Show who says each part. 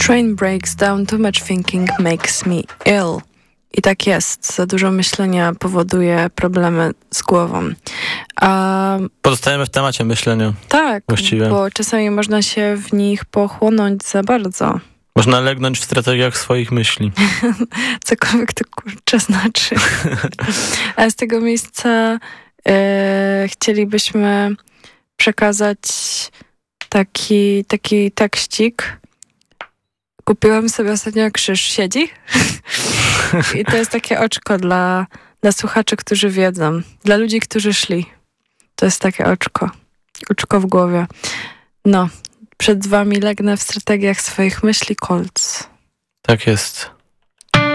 Speaker 1: Train breaks down, too much thinking makes me ill. I tak jest. Za dużo myślenia powoduje problemy z głową.
Speaker 2: Pozostajemy w temacie myślenia.
Speaker 1: Tak,
Speaker 2: właściwie.
Speaker 1: Bo czasami można się w nich pochłonąć za bardzo.
Speaker 2: Można legnąć w strategiach swoich myśli.
Speaker 1: Cokolwiek to kurczę znaczy. A z tego miejsca chcielibyśmy przekazać taki tekścik. Kupiłam sobie ostatnio krzyż. Siedzi? I to jest takie oczko dla słuchaczy, którzy wiedzą. Dla ludzi, którzy szli. To jest takie oczko. Oczko w głowie. No, przed wami legnę w strategiach swoich myśli, Kolc.
Speaker 2: Tak jest.